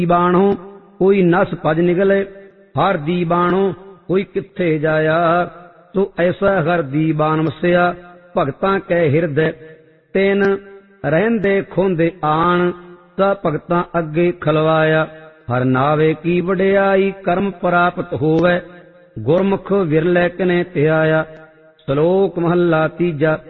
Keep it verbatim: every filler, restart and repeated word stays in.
बाणो कोई नस भज निकले, हर दी बाणो कोई किथे जाया। सो ऐसा हर दी बाण वसिया, भगतां कै हिरदे तिन रहंदे खोंदे आण। सा भगतां अगे खलवाया, हर नावे की वडियाई कर्म प्राप्त होवे। गुरमुख विरले कने ध्याया। श्लोक महला तीजा।